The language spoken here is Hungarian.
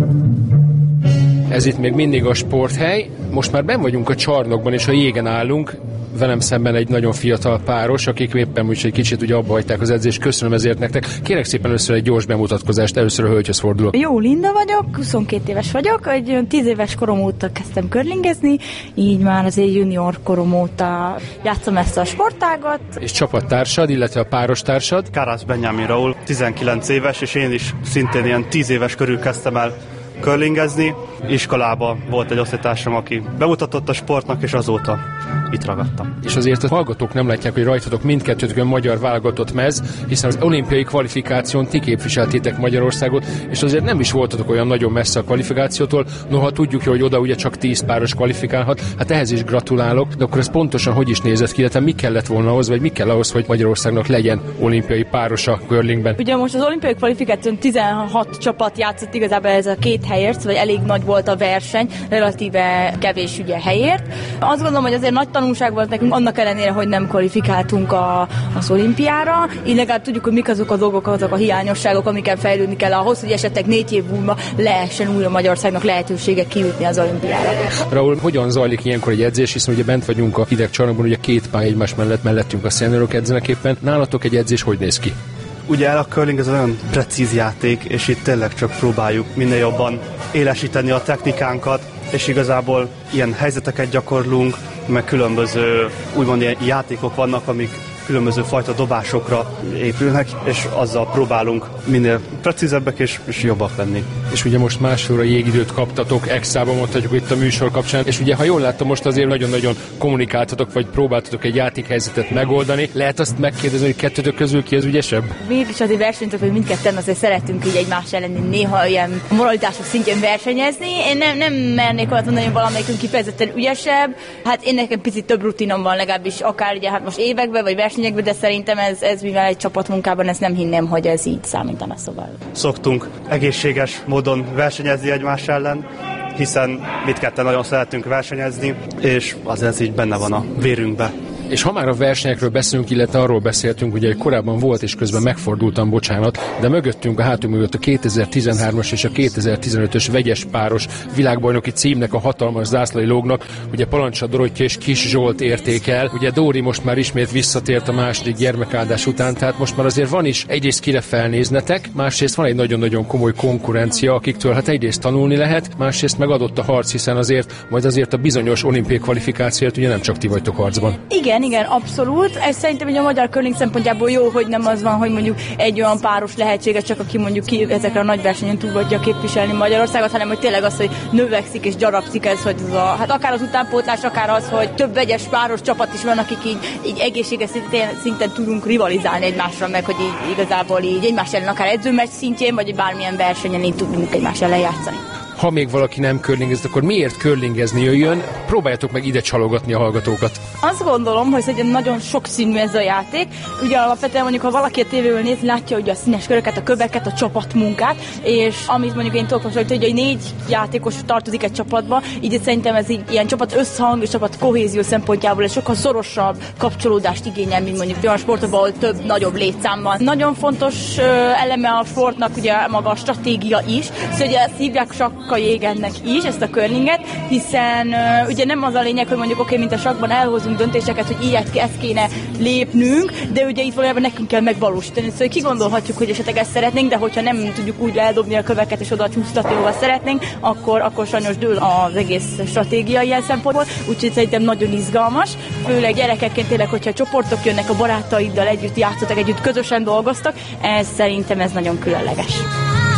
Ez itt még mindig a sporthely. Most már benn vagyunk a csarnokban, és a jégen állunk. Velem szemben egy nagyon fiatal páros, akik éppen úgy egy kicsit ugye abba hagyták az edzést. Köszönöm ezért nektek. Kérek szépen először egy gyors bemutatkozást, először a hölgyhöz fordulok. Jó, Linda vagyok, 22 éves vagyok, egy 10 éves korom óta kezdtem curlingezni, így már azért junior korom óta játszom ezt a sportágat. És csapattársad, illetve a párostársad? Kárász Benjamin Raúl, 19 éves, és én is szintén ilyen 10 éves körül kezdtem el curlingezni. Iskolában volt egy osztálytársam, aki bemutatott a sportnak, és azóta itt ragadtam. És azért a hallgatók nem látják, hogy rajtatok mindkettőtökön magyar válogatott mez, hiszen az olimpiai kvalifikáción ti képviseltétek Magyarországot, és azért nem is voltatok olyan nagyon messze a kvalifikációtól, noha tudjuk, hogy oda ugye csak 10 páros kvalifikálhat, hát ehhez is gratulálok, de akkor ez pontosan hogy is nézett ki, illetve mi kellett volna ahhoz, vagy mi kell ahhoz, hogy Magyarországnak legyen olimpiai párosa curlingben? Ugye most az olimpiai kvalifikáción 16 csapat játszott igazából ez a 2 helyért, vagy elég nagy volt a verseny, relatíve kevés ugye helyért. Azt gondolom, hogy azért nagy tanulság volt nekünk, annak ellenére, hogy nem kvalifikáltunk az olimpiára. Így legalább tudjuk, hogy mik azok a dolgok, azok a hiányosságok, amikkel fejlődni kell ahhoz, hogy esetleg 4 év múlva lehessen újra Magyarországnak lehetősége kijutni az olimpiára. Raúl, hogyan zajlik ilyenkor egy edzés, hiszen ugye bent vagyunk a hidegcsarnokban, ugye 2 pálya egymás mellettünk a szeniorok edzenek éppen. Nálatok egy edzés hogy néz ki? Ugye a curling ez olyan precíz játék, és itt tényleg csak próbáljuk minél jobban élesíteni a technikánkat, és igazából ilyen helyzeteket gyakorlunk, meg különböző úgymond ilyen játékok vannak, amik különböző fajta dobásokra épülnek, és azzal próbálunk minél precízebbek és jobbak lenni. És ugye most másfél óra jégidőt kaptatok, extrában mondhatjuk itt a műsor kapcsán, és ugye ha jól láttam, most azért nagyon-nagyon kommunikáltatok, vagy próbáltatok egy játékhelyzetet megoldani. Lehet azt megkérdezni, hogy kettőtök közül ki az ügyesebb? Mi is azért versenytök, hogy mindketten azért szeretünk így egymás ellen néha ilyen moralitások szintjén versenyezni. Én nem mernék azt mondani, hogy valamelyikünk kifejezetten ügyesebb. Hát én nekem picit több rutinom van, legalábbis akár ugye hát most években vagy versenyekben, de szerintem ez mivel egy csapatmunkában, ez nem hinném, hogy ez így számítana, szóval. Szoktunk egészséges módon versenyezni egymás ellen, hiszen mindketten nagyon szeretünk versenyezni, és az ez így benne van a vérünkbe. És ha már a versenyekről beszélünk, illetve arról beszéltünk, ugye, hogy korábban volt, és közben megfordultam, bocsánat, de mögöttünk, a hátunk mögött a 2013-as és a 2015-ös vegyes páros világbajnoki címnek a hatalmas zászlai lógnak, ugye Palancsa Dorottya és Kis Zsolt érték el. Ugye Dóri most már ismét visszatért a második gyermekáldás után, tehát most már azért van is egyrészt kire felnéznetek, másrészt van egy nagyon-nagyon komoly konkurencia, akiktől hát egyrészt tanulni lehet, másrészt megadott a harc, hiszen azért a bizonyos olimpiai kvalifikációért ugye nem csak ti vagytok harcban. Igen, abszolút. Ez szerintem ugye a magyar curling szempontjából jó, hogy nem az van, hogy mondjuk egy olyan páros lehetséges, csak aki mondjuk ezekre a nagy versenyen tudja képviselni Magyarországot, hanem hogy tényleg az, hogy növekszik és gyarapszik ez, hogy hát akár az utánpótlás, akár az, hogy több vegyes páros csapat is van, akik így egészséges szinten tudunk rivalizálni egymásra, meg hogy így igazából így egymás ellen akár edzőmeccs szintjén, vagy bármilyen versenyen így tudunk egymás ellen játszani. Ha még valaki nem curlingezik, akkor miért curlingezni jöjjön? Próbáljátok meg ide csalogatni a hallgatókat. Azt gondolom, hogy egy nagyon sokszínű ez a játék. Ugye alapvetően mondjuk, ha valaki a tévéből néz, látja ugye a színes köröket, a köveket, a csapatmunkát, és amit mondjuk én tudok most, hogy 4 játékos tartozik egy csapatba, így szerintem ez így ilyen csapat összhang és csapat kohézió szempontjából egy sokkal szorosabb kapcsolódást igényel, mint mondjuk olyan sportokban, ahol több, nagyobb létszám van. Nagyon fontos eleme a sportnak ugye maga a stratégia is, szóval ugye ezt hívják a jégennek is, ezt a curlinget, hiszen ugye nem az a lényeg, hogy mondjuk mint a sakkban elhozunk döntéseket, hogy így ezt kéne lépnünk, de ugye itt valójában nekünk kell megvalósítani. Szóval kigondolhatjuk, hogy esetleg ezt szeretnénk, de hogyha nem tudjuk úgy eldobni a köveket és oda csúsztatni, ahova szeretnénk, akkor sajnos dől az egész stratégia ilyen szempontból, úgyhogy szerintem nagyon izgalmas, főleg gyerekekként tényleg, hogyha csoportok jönnek a barátaiddal együtt, játszottak együtt, közösen dolgoztak, szerintem ez nagyon különleges.